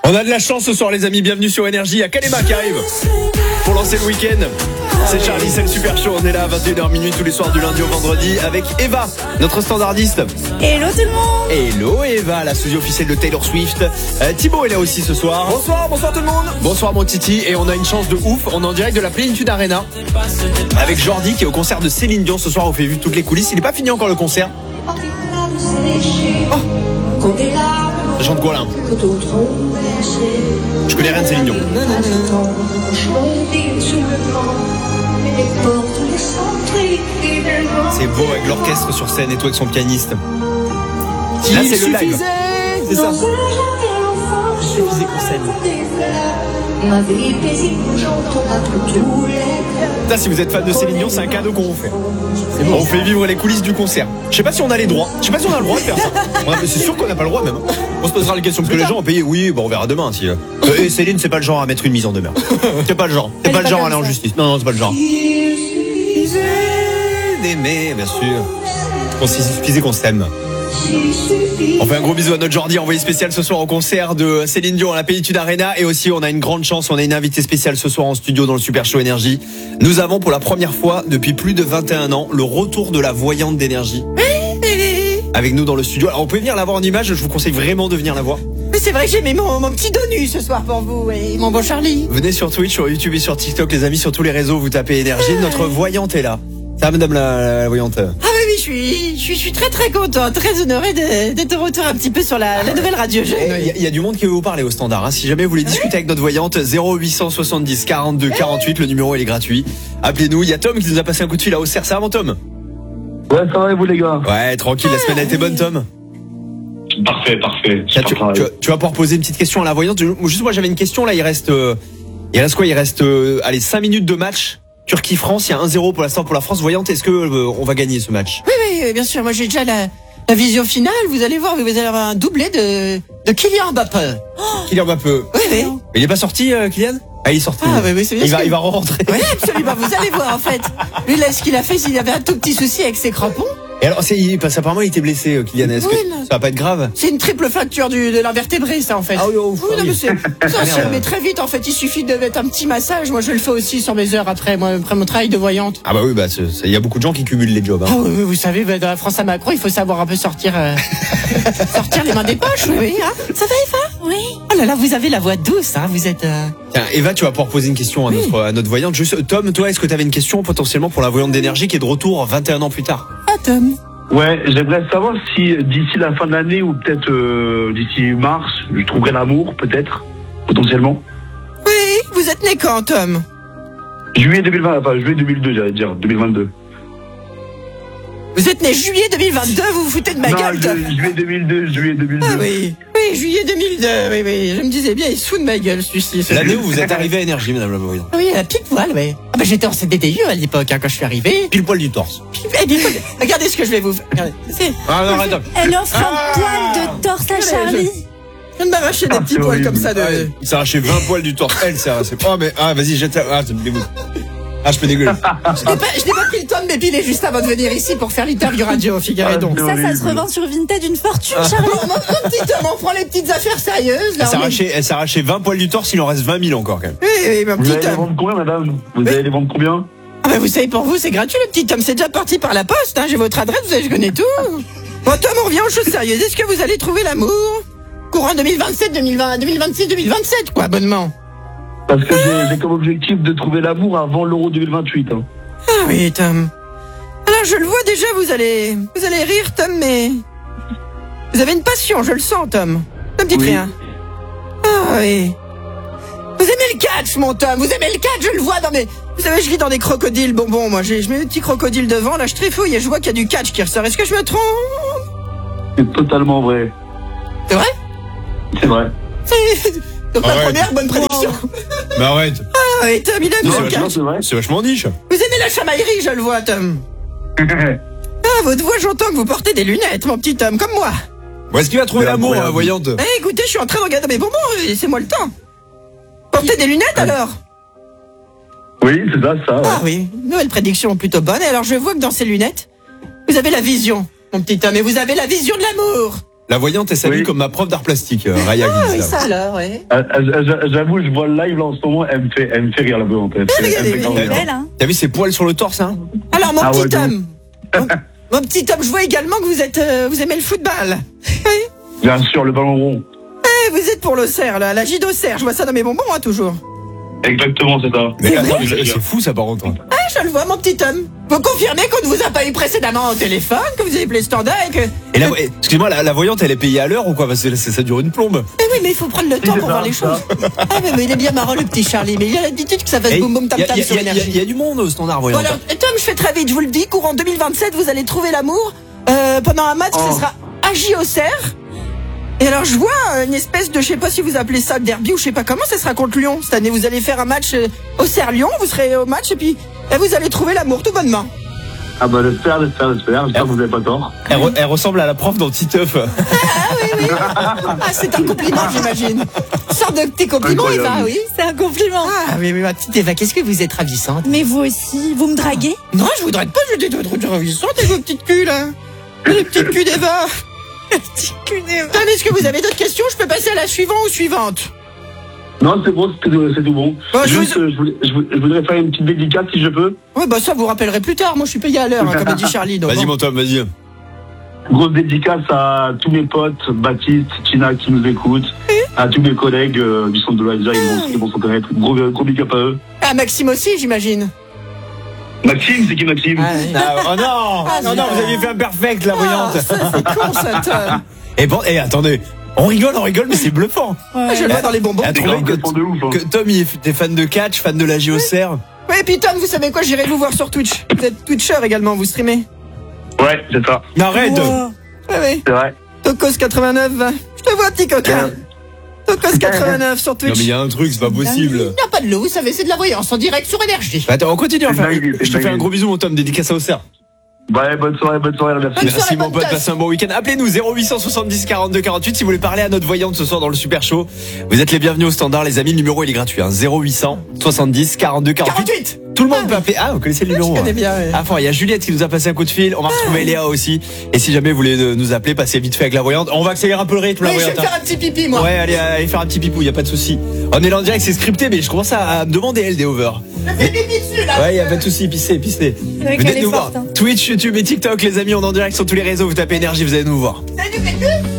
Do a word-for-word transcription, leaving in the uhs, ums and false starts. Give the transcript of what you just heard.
On a de la chance ce soir les amis, bienvenue sur Énergie. Il y a Kalema qui arrive pour lancer le week-end. C'est Charlie, c'est le super show, on est là à vingt et une heures minuit tous les soirs du lundi au vendredi avec Eva, notre standardiste. Hello tout le monde. Hello Eva, la studio officielle de Taylor Swift. euh, Thibaut est là aussi ce soir. Bonsoir, bonsoir tout le monde. Bonsoir mon Titi, et on a une chance de ouf, on est en direct de la Plénitude Arena avec Jordi qui est au concert de Céline Dion ce soir. On fait vivre toutes les coulisses, il n'est pas fini encore le concert. Oh, ça chante quoi là? Je connais rien de Céline Dion. C'est beau avec l'orchestre sur scène et tout avec son pianiste. Là c'est le live. C'est ça. Il suffisait qu'on s'aime. Là, si vous êtes fan de Céline Dion, c'est un cadeau qu'on vous fait. C'est bon. On fait vivre les coulisses du concert. Je sais pas si on a les droits. Je sais pas si on a le droit de faire ça. Ouais, c'est sûr qu'on n'a pas le droit même. On se posera la question parce que les gens ont payé. Oui, bon, on verra demain. Si. Et Céline, c'est pas le genre à mettre une mise en demeure. C'est pas le genre. C'est pas le genre à aller en justice. Non, non, c'est pas le genre. D'aimer, bien sûr. On s'y suffisait qu'on s'aime. On fait un gros bisou à notre Jordi, envoyé spécial ce soir au concert de Céline Dion à la Plénitude Arena. Et aussi on a une grande chance, on a une invitée spéciale ce soir en studio dans le Super Show Énergie. Nous avons pour la première fois depuis plus de vingt et un ans le retour de la voyante d'énergie avec nous dans le studio. Alors on peut venir la voir en image, je vous conseille vraiment de venir la voir. Mais c'est vrai que j'ai mis mon, mon petit dos nu ce soir pour vous et mon bon Charlie. Venez sur Twitch, sur YouTube et sur TikTok les amis, sur tous les réseaux, vous tapez Énergie. Notre voyante est là. Ça va madame la, la, la voyante? Ah oui, oui, je suis, je suis, je suis très très content, très honorée de, d'être de retour un petit peu sur la, la nouvelle radio. Il y, y a du monde qui veut vous parler au standard. Hein. Si jamais vous voulez discuter avec notre voyante, zéro huit cent soixante-dix quarante-deux quarante-huit, le numéro il est gratuit. Appelez-nous. Il y a Tom qui nous a passé un coup de fil à Auxerre. Ça va mon Tom? Ouais, ça va et vous les gars? Ouais, tranquille. La semaine a été bonne, Tom? Parfait, parfait. Tiens, tu, tu, tu vas pouvoir poser une petite question à la voyante. Juste moi j'avais une question là. Il reste, euh, il reste quoi? Il reste, euh, allez, cinq minutes de match. Turquie-France, il y a un zéro pour l'instant pour la France. Voyante, est-ce que euh, on va gagner ce match? Oui, oui, bien sûr. Moi, j'ai déjà la, la vision finale. Vous allez voir, vous allez avoir un doublé de, de Kylian Mbappé. Oh Kylian Mbappé. Oui, oui. Il est pas sorti, euh, Kylian? Ah, il est sorti. Ah, oui, oui, c'est bien. Il va, que... il va re-rentrer. Oui, absolument. Vous allez voir, en fait. Lui, là, ce qu'il a fait, s'il avait un tout petit souci avec ses crampons. Et alors, c'est, il, parce qu'apparemment, il était blessé, euh, Kylian. Est-ce oui, que non. ça va pas être grave? C'est une triple fracture du, de l'invertébré, ça, en fait. Ah oui, oh, oui, ah non, oui. mais c'est, ça se remet très vite, en fait. Il suffit de mettre un petit massage. Moi, je le fais aussi sur mes heures après, moi, après mon travail de voyante. Ah bah oui, bah, il y a beaucoup de gens qui cumulent les jobs, hein. Ah oui, oui, vous savez, bah, dans la France à Macron, il faut savoir un peu sortir, euh, sortir les mains des poches, oui, oui, hein. Ça va, Eva? Oui. Oh là là, vous avez la voix douce, hein. Vous êtes, euh... Tiens, Eva, tu vas pouvoir poser une question à oui. notre, à notre voyante. Juste, Tom, toi, est-ce que tu avais une question potentiellement pour la voyante d'énergie qui est de retour vingt et un ans plus tard? Ah, Tom. Ouais, j'aimerais savoir si d'ici la fin de l'année ou peut-être euh, d'ici mars, je trouverai l'amour, peut-être, potentiellement. Oui, vous êtes né quand, Tom? Juillet deux mille vingt, enfin juillet deux mille deux, j'allais dire, deux mille vingt-deux. Vous êtes né juillet deux mille vingt-deux, vous vous foutez de ma non, gueule, Tom? Juillet deux mille deux, juillet deux mille deux. Ah oui, oui, juillet deux mille deux, oui, oui, je me disais bien, il se fout de ma gueule, celui-ci. L'année où vous êtes arrivé à Énergie, madame la voyante. Oui, à pile poil, oui. Ah bah j'étais en C D D U à l'époque, hein, quand je suis arrivé. Pile poil du torse. Eh bien, regardez ce que je vais vous faire. Regardez. C'est... Ah non, arrête. Elle offre un poil de torse à Charlie. Je viens de m'arracher des Ah, petits c'est poils horrible. comme ça de... Ouais, il s'est arraché vingt poils du torse. Elle s'est arraché. Oh, mais, ah, vas-y, jette. Ah, ça me dégoûte. Ah, je peux dégueuler. Je n'ai pas, je n'ai pas pris le temps de m'épiler juste avant de venir ici pour faire l'interview radio, figurez donc. Ça, ça se revend sur Vinted d'une fortune, Charlie. Mon, mon petit homme, on prend les petites affaires sérieuses. Là, Elle s'est on est- arraché, elle s'est arraché vingt poils du torse, il en reste vingt mille encore, quand même. Oui, oui, mon Vous petit allez les homme. vendre combien, madame? Vous Oui. allez les vendre combien? Ah bah vous savez, pour vous, c'est gratuit, le petit homme. C'est déjà parti par la poste, hein. J'ai votre adresse, vous savez, je connais tout. Bon, Tom, on revient aux choses sérieuses. Est-ce que vous allez trouver l'amour courant deux mille vingt-sept, deux mille vingt, deux mille vingt-six, deux mille vingt-sept, quoi, bonnement. Parce que j'ai, j'ai comme objectif de trouver l'amour avant l'Euro deux mille vingt-huit. Hein. Ah oui, Tom. Alors, je le vois déjà, vous allez, vous allez rire, Tom, mais vous avez une passion, je le sens, Tom. Ne me dites Oui. rien. Ah oui. Vous aimez le catch, mon Tom. Vous aimez le catch, je le vois dans mes... Vous savez, je lis dans des crocodiles bonbons, moi. J'ai, je mets mes petits crocodiles devant, là, je trifouille et je vois qu'il y a du catch qui ressort. Est-ce que je me trompe? C'est totalement vrai. C'est vrai? C'est vrai. C'est... Donc, ma Arrête. première bonne prédiction. Mais arrête. Ah oui, Tom, il aime Non, le non, catch. c'est vrai. C'est vachement niche. Vous aimez la chamaillerie, je le vois, Tom. Ah, votre voix, j'entends que vous portez des lunettes, mon petit Tom, comme moi. Où est-ce qu'il va trouver C'est l'amour, la incroyable. voyante? Eh, écoutez, je suis en train de regarder mes bonbons, laissez-moi le temps. Portez des lunettes, alors? Oui, c'est ça, ça. Ouais. Ah oui, nouvelle prédiction plutôt bonne. Et alors, je vois que dans ces lunettes, vous avez la vision, mon petit homme, et vous avez la vision de l'amour. La voyante, elle s'habille Oui. comme ma prof d'art plastique, euh, Raya Ah qui oui, dit ça. ça alors, oui. Euh, euh, J'avoue, je vois le live là en ce moment, elle me fait, elle me fait rire la voyante. Elle me fait- elle me fait grave Elle est rire. belle, hein. T'as vu ses poils sur le torse, hein? Alors, mon Ah ouais, petit de homme. Mon, mon petit homme, je vois également que vous êtes, euh, vous aimez le football. Oui. Bien sûr, le ballon rond. Eh, vous êtes pour l'Auxerre, là, la J d'Auxerre. Je vois ça dans mes bonbons, hein, toujours. Exactement, c'est ça. Mais attends, mais vrai c'est fou ça par contre. Ah, je le vois, mon petit homme. Vous confirmez qu'on ne vous a pas eu précédemment au téléphone, que vous avez appelé le standard et que... Et la, excusez-moi, la, la voyante, elle est payée à l'heure ou quoi? Parce que ça, ça dure une plombe. Mais oui, mais il faut prendre le temps c'est pour ça, voir les ça. choses. Ah, mais, mais il est bien marrant, le petit Charlie. Mais il a l'habitude que ça fasse Et boum boum tam y a- tam y a- sur y a- y a- l'énergie. y a du monde au standard voyante. Voilà, et Tom, je fais très vite, je vous le dis, courant deux mille vingt-sept, vous allez trouver l'amour. Euh, pendant un match, Oh. ce sera A J Auxerre. Et alors, je vois euh, une espèce de, je sais pas si vous appelez ça derby ou je sais pas comment, ça sera contre Lyon. Cette année, vous allez faire un match euh, Auxerre-Lyon, vous serez au match et puis et vous allez trouver l'amour tout bonnement. Ah bah j'espère, j'espère, j'espère. J'espère que vous n'avez pas tort. Elle, re- elle ressemble à la prof dans Titeuf. Ah, c'est un compliment, j'imagine. Sort de tes compliments, Incroyable. Eva, oui. C'est un compliment. Ah, oui, oui, ma petite Eva, qu'est-ce que vous êtes ravissante. Mais vous aussi, vous me draguez? Non, je voudrais pas, j'étais trop trop ravissante avec vos petites culs, là. Les petites culs d'Eva. Petit cul d'Eva. Attendez, est-ce que vous avez d'autres questions? Je peux passer à la suivante ou suivante? Non, c'est bon, c'est tout, c'est tout bon. Bah, je Juste, vous- euh, je, voulais, je voulais- je voudrais faire une petite dédicace si je peux. Ouais, bah ça, vous rappellerez plus tard. Moi, je suis payé à l'heure, hein, comme a dit Charlie. Donc Vas-y bon. mon Tom, vas-y. Grosse dédicace à tous mes potes, Baptiste, Tina qui nous écoutent, à tous mes collègues euh, du centre de loisirs, ils vont, ils vont s'en connaître. Gros, gros big up à eux. Ah, Maxime aussi, j'imagine. Maxime, c'est qui Maxime Ah, oui. Ah, oh non, Ah, non, non, non. vous aviez fait un perfect la Ah, voyante. ça, c'est con, ça, Tom. Et bon, et attendez, on rigole, on rigole, mais c'est bluffant. Ah, je le vois dans les bonbons. Elle a Des trouvé grands que, bluffants de ouf. Hein. que Tom il était fan de catch, fan de la J O C R. Ouais, et puis Tom, vous savez quoi? J'irai vous voir sur Twitch. Vous êtes Twitcher également, vous streamez. Ouais, c'est ça, Arrête. Wow. Ouais, ouais. c'est vrai. Tocos quatre-vingt-neuf. Je te vois, petit coquin. Tocos quatre-vingt-neuf sur Non Twitch. mais il y a un truc, c'est pas possible. Il n'y a pas de loup, vous savez, c'est de la voyance en direct sur énergie. Attends, on continue à C'est faire. dingue, c'est Je te fais dingue. un gros bisou mon Tom, dédicace à Auxerre. Ouais, bonne soirée, bonne soirée, merci. Bonne Merci soirée, mon bonne pote, tasse. passez un bon week-end. Appelez-nous zéro huit cent soixante-dix quarante-deux quarante-huit si vous voulez parler à notre voyante ce soir dans le Super Show. Vous êtes les bienvenus au standard les amis, le numéro il est gratuit hein. zéro huit cent soixante-dix quarante-deux quarante-huit. quarante-huit. Tout le monde peut appeler. Ah, vous connaissez le numéro Je connais hein. bien, ouais. Ah, fort, il y a Juliette qui nous a passé un coup de fil. On va retrouver Léa aussi. Et si jamais vous voulez euh, nous appeler, passez vite fait avec la voyante. On va accélérer un peu le rythme la Oui, je vais voyante. me faire un petit pipi, moi. Ouais, allez, allez faire un petit pipou, y a pas de souci. On est là en direct, c'est scripté, mais je commence à, à me demander elle des over. Je fais pipi dessus, là. Ouais, y a pas de souci, pissez, pissez. vrai Venez qu'elle est nous voir. forte, hein. Twitch, YouTube et TikTok, les amis, on est en direct sur tous les réseaux. Vous tapez énergie, vous allez nous voir. C'est du pipi.